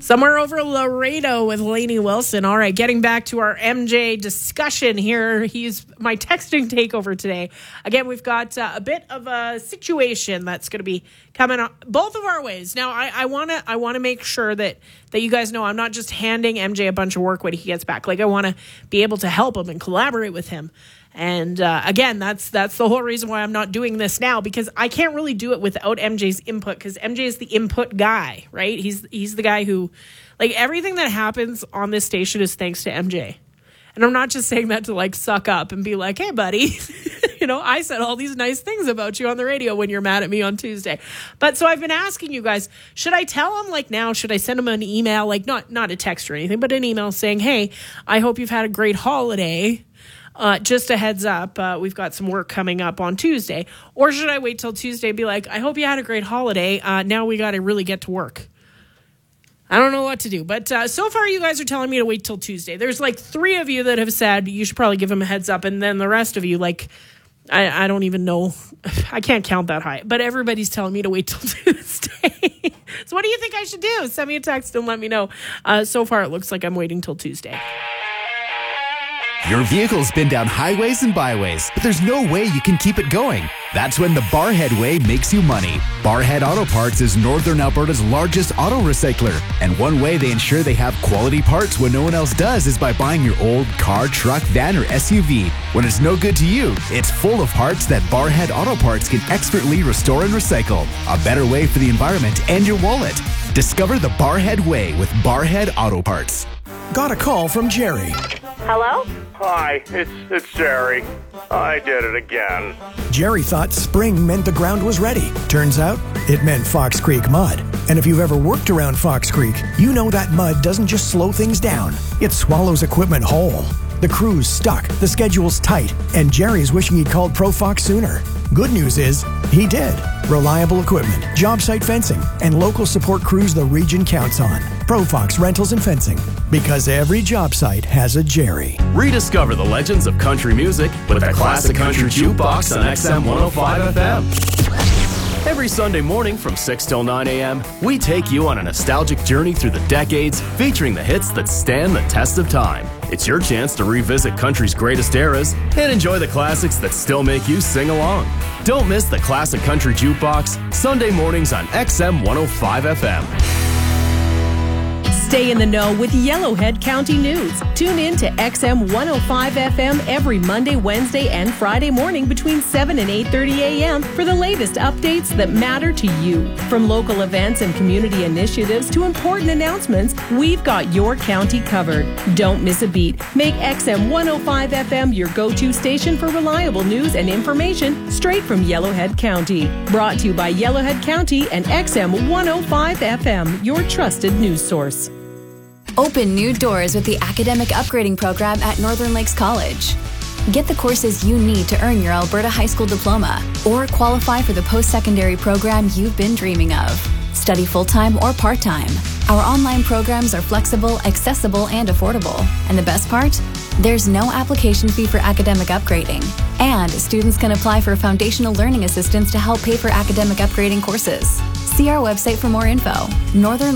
Somewhere over Laredo with Lainey Wilson. All right, getting back to our MJ discussion here. He's my texting takeover today. Again, we've got a bit of a situation that's going to be coming up both of our ways. Now, I want to make sure that you guys know I'm not just handing MJ a bunch of work when he gets back. Like, I want to be able to help him and collaborate with him. And again, that's the whole reason why I'm not doing this now, because I can't really do it without MJ's input, because MJ is the input guy, right? He's the guy who, like, everything that happens on this station is thanks to MJ. And I'm not just saying that to, like, suck up and be like, hey, buddy, I said all these nice things about you on the radio when you're mad at me on Tuesday. But so I've been asking you guys, should I tell him, like, now? Should I send him an email, like, not a text or anything, but an email saying, hey, I hope you've had a great holiday. Just a heads up, we've got some work coming up on Tuesday. Or should I wait till Tuesday and be like, I hope you had a great holiday. Now we got to really get to work. I don't know what to do. But so far you guys are telling me to wait till Tuesday. There's like 3 of you that have said you should probably give him a heads up. And then the rest of you, like, I don't even know. I can't count that high. But everybody's telling me to wait till Tuesday. So what do you think I should do? Send me a text and let me know. So far it looks like I'm waiting till Tuesday. Your vehicle's been down highways and byways, but there's no way you can keep it going. That's when the Barhead Way makes you money. Barhead Auto Parts is Northern Alberta's largest auto recycler. And one way they ensure they have quality parts when no one else does is by buying your old car, truck, van, or SUV. When it's no good to you, it's full of parts that Barhead Auto Parts can expertly restore and recycle. A better way for the environment and your wallet. Discover the Barhead Way with Barhead Auto Parts. Got a call from Jerry. Hello? Hi, it's Jerry. I did it again. Jerry thought spring meant the ground was ready. Turns out, it meant Fox Creek mud. And if you've ever worked around Fox Creek, you know that mud doesn't just slow things down. It swallows equipment whole. The crew's stuck, the schedule's tight, and Jerry's wishing he'd called ProFox sooner. Good news is, he did. Reliable equipment, job site fencing, and local support crews the region counts on. ProFox Rentals and Fencing. Because every job site has a Jerry. Rediscover the legends of country music with the Classic Country Jukebox on XM 105 FM. Every Sunday morning from 6 till 9 a.m., we take you on a nostalgic journey through the decades, featuring the hits that stand the test of time. It's your chance to revisit country's greatest eras and enjoy the classics that still make you sing along. Don't miss the Classic Country Jukebox, Sunday mornings on XM 105 FM. Stay in the know with Yellowhead County News. Tune in to XM 105 FM every Monday, Wednesday, and Friday morning between 7 and 8:30 a.m. for the latest updates that matter to you. From local events and community initiatives to important announcements, we've got your county covered. Don't miss a beat. Make XM 105 FM your go-to station for reliable news and information straight from Yellowhead County. Brought to you by Yellowhead County and XM 105 FM, your trusted news source. Open new doors with the Academic Upgrading Program at Northern Lakes College. Get the courses you need to earn your Alberta High School diploma or qualify for the post-secondary program you've been dreaming of. Study full-time or part-time. Our online programs are flexible, accessible, and affordable. And the best part? There's no application fee for academic upgrading. And students can apply for foundational learning assistance to help pay for academic upgrading courses. See our website for more info. Northern